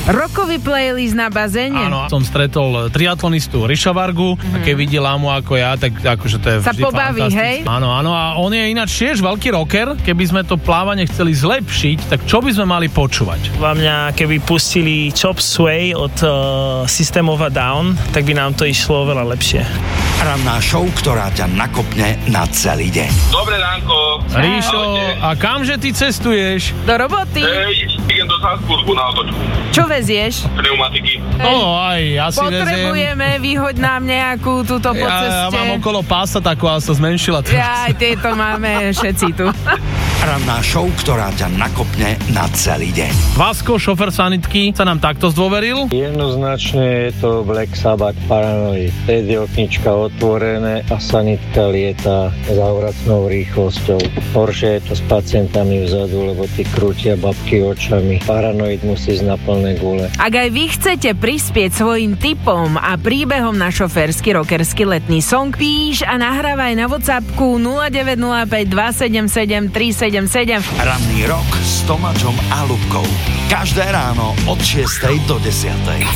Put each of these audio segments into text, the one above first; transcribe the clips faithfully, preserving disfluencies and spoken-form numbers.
Rokový playlist na bazéne. Áno, som stretol triatlonistu Riša Vargu mm. a keď vidí lámu ako ja, tak akože to je sa vždy pobaví, hej? Áno, áno, a on je ináč tiež veľký rocker. Keby sme to plávanie chceli zlepšiť, tak čo by sme mali počúvať? Za mňa, keby pustili Chop Sway od uh, System of a Down, tak by nám to išlo oveľa lepšie. Ranná show, ktorá ťa nakopne na celý deň. Dobré ránko. Ríšo, a kamže ty cestuješ? Do roboty? Ej, idem do Salzburgu na otočku. Čo vezieš? Pneumatiky. No, aj ja si veziem. Potrebujeme, vyhoď nám nejakú túto po ja, ceste. Ja mám okolo pása takú, ale sa zmenšila. Ja, aj tieto máme všetci tu. Ranná show, ktorá ťa nakopne na celý deň. Vasko, šofer sanitky, sa nám takto zdôveril. Jednoznačne je to Black Sabbath Paranoid. Vtedy oknička otvorené a sanitka lieta za vracnou rýchlosťou. Horšie je to s pacientami vzadu, lebo tí krútia babky očami. Paranoid musí ísť na plné gule. Ak aj vy chcete prispieť svojim tipom a príbehom na šoférsky rockerský letný song, píš a nahrávaj na WhatsAppku nula deväť nula päť dva sedem sedem tri sedem sedem. Ranný rok s Tomáčom a Ľubkou. Každé ráno od šiestej do desiatej.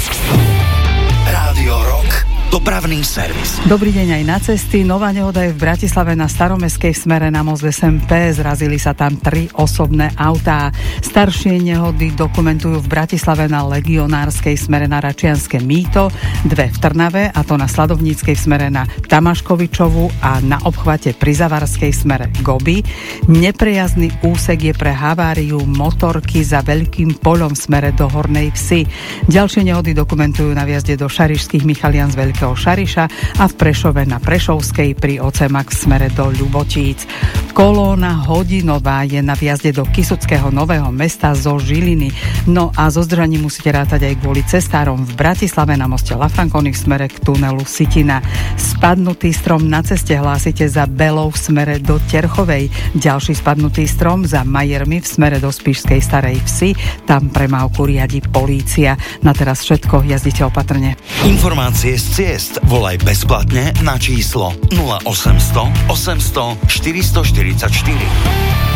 Rádio Rock. Dopravný servis. Dobrý deň aj na cesty. Nová nehoda je v Bratislave na Staromestskej smere na most es em pé. Zrazili sa tam tri osobné autá. Staršie nehody dokumentujú v Bratislave na Legionárskej smere na Račianske Mýto, dve v Trnave, a to na Sladovníckej smere na Tamaškovičovu a na obchvate pri Zavarskej smere Goby. Neprejazný úsek je pre haváriu motorky za Veľkým poľom v smere do Hornej Vsi. Ďalšie nehody dokumentujú na vjazde do Šarišských Michalian z Veľkého Šariša a v Prešove na Prešovskej pri Ocemak v smere do Ľubotíc. Kolóna hodinová je na vjazde do Kysuckého Nového Mesta zo Žiliny. No a zo zdržaním musíte rátať aj kvôli cestárom v Bratislave na moste La Franconi v smere k tunelu Sitina. Spadnutý strom na ceste hlásite za Belou v smere do Terchovej. Ďalší spadnutý strom za Majermi v smere do Spišskej Starej Vsi. Tam premávku riadi polícia. Na teraz všetko, jazdite opatrne. Informácie z ciest volaj bezplatne na číslo nula osemsto osemsto štyristoštyridsaťštyri.